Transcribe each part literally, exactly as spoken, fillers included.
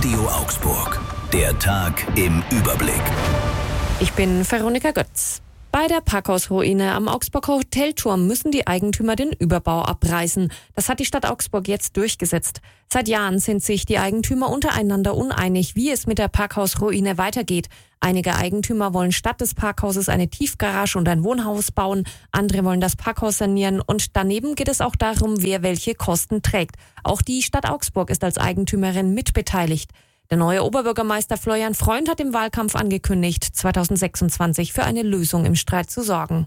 Radio Augsburg. Der Tag im Überblick. Ich bin Veronika Götz. Bei der Parkhausruine am Augsburger Hotelturm müssen die Eigentümer den Überbau abreißen. Das hat die Stadt Augsburg jetzt durchgesetzt. Seit Jahren sind sich die Eigentümer untereinander uneinig, wie es mit der Parkhausruine weitergeht. Einige Eigentümer wollen statt des Parkhauses eine Tiefgarage und ein Wohnhaus bauen. Andere wollen das Parkhaus sanieren. Und daneben geht es auch darum, wer welche Kosten trägt. Auch die Stadt Augsburg ist als Eigentümerin mitbeteiligt. Der neue Oberbürgermeister Florian Freund hat im Wahlkampf angekündigt, zweitausendsechsundzwanzig für eine Lösung im Streit zu sorgen.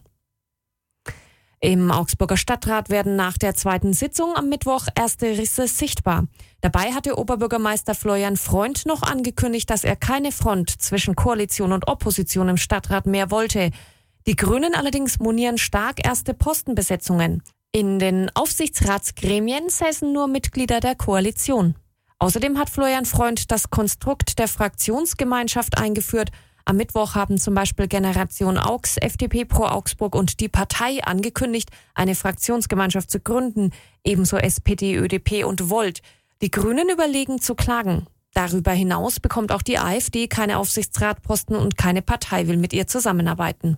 Im Augsburger Stadtrat werden nach der zweiten Sitzung am Mittwoch erste Risse sichtbar. Dabei hatte Oberbürgermeister Florian Freund noch angekündigt, dass er keine Front zwischen Koalition und Opposition im Stadtrat mehr wollte. Die Grünen allerdings monieren stark erste Postenbesetzungen. In den Aufsichtsratsgremien säßen nur Mitglieder der Koalition. Außerdem hat Florian Freund das Konstrukt der Fraktionsgemeinschaft eingeführt. Am Mittwoch haben zum Beispiel Generation Augs, F D P Pro Augsburg und die Partei angekündigt, eine Fraktionsgemeinschaft zu gründen. Ebenso S P D, Ö D P und Volt. Die Grünen überlegen zu klagen. Darüber hinaus bekommt auch die A f D keine Aufsichtsratposten und keine Partei will mit ihr zusammenarbeiten.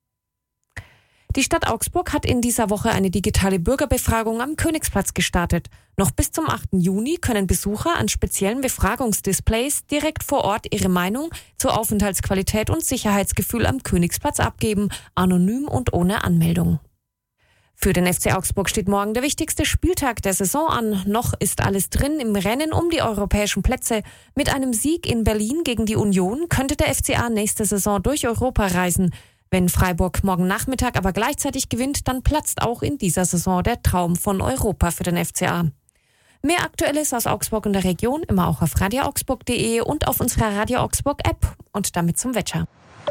Die Stadt Augsburg hat in dieser Woche eine digitale Bürgerbefragung am Königsplatz gestartet. Noch bis zum achten Juni können Besucher an speziellen Befragungsdisplays direkt vor Ort ihre Meinung zur Aufenthaltsqualität und Sicherheitsgefühl am Königsplatz abgeben, anonym und ohne Anmeldung. Für den F C Augsburg steht morgen der wichtigste Spieltag der Saison an. Noch ist alles drin im Rennen um die europäischen Plätze. Mit einem Sieg in Berlin gegen die Union könnte der F C A nächste Saison durch Europa reisen. Wenn Freiburg morgen Nachmittag aber gleichzeitig gewinnt, dann platzt auch in dieser Saison der Traum von Europa für den F C A. Mehr Aktuelles aus Augsburg und der Region immer auch auf radio augsburg punkt de und auf unserer Radio Augsburg App. Und damit zum Wetter.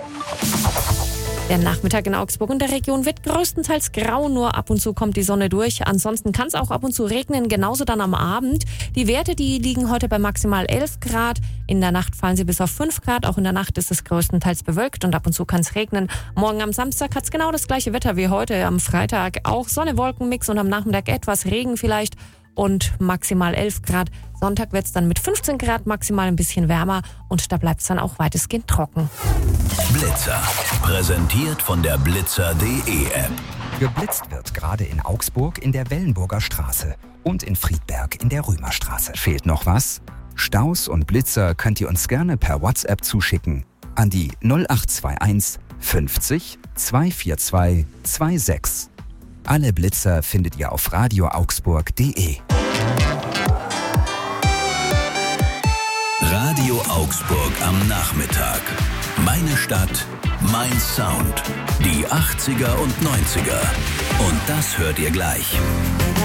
Der Nachmittag in Augsburg und der Region wird größtenteils grau, nur ab und zu kommt die Sonne durch. Ansonsten kann es auch ab und zu regnen, genauso dann am Abend. Die Werte, die liegen heute bei maximal elf Grad. In der Nacht fallen sie bis auf fünf Grad. Auch in der Nacht ist es größtenteils bewölkt und ab und zu kann es regnen. Morgen am Samstag hat es genau das gleiche Wetter wie heute am Freitag. Auch Sonne-Wolken-Mix und am Nachmittag etwas Regen vielleicht. Und maximal elf Grad. Sonntag wird es dann mit fünfzehn Grad maximal ein bisschen wärmer und da bleibt es dann auch weitestgehend trocken. Blitzer, präsentiert von der blitzer punkt de App. Geblitzt wird gerade in Augsburg in der Wellenburger Straße und in Friedberg in der Römerstraße. Fehlt noch was? Staus und Blitzer könnt ihr uns gerne per WhatsApp zuschicken an die null acht zwei eins fünfzig zweihundertvierundzwanzig sechsundzwanzig. Alle Blitzer findet ihr auf radio augsburg punkt de. Radio Augsburg am Nachmittag. Meine Stadt, mein Sound. Die achtziger und neunziger. Und das hört ihr gleich.